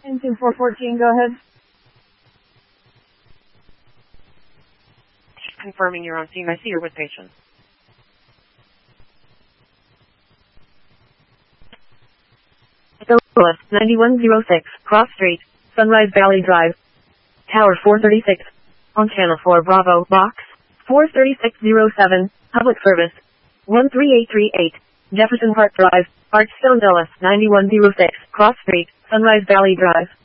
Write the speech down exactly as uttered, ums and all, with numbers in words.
Engine four fourteen, go ahead. Confirming you're on scene. I see you're with patient. Left, ninety-one oh six, Cross Street, Sunrise Valley Drive. Tower four thirty-six. On Channel four Bravo, Box four thirty-six oh seven, Public Service. one three eight three eight, Jefferson Park Drive, Archstone Dulles, ninety-one oh six, Cross Street, Sunrise Valley Drive.